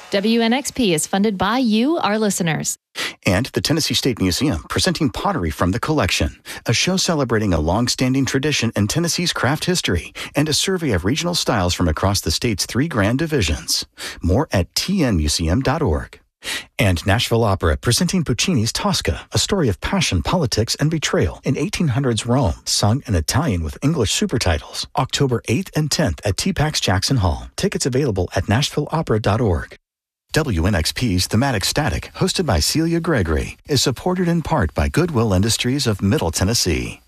WNXP is funded by you, our listeners. And the Tennessee State Museum, presenting Pottery from the Collection, a show celebrating a long-standing tradition in Tennessee's craft history and a survey of regional styles from across the state's 3 grand divisions. More at tnmuseum.org. And Nashville Opera, presenting Puccini's Tosca, a story of passion, politics, and betrayal in 1800s Rome, sung in Italian with English supertitles. October 8th and 10th at TPAX Jackson Hall. Tickets available at nashvilleopera.org. WNXP's Thematic Static, hosted by Celia Gregory, is supported in part by Goodwill Industries of Middle Tennessee.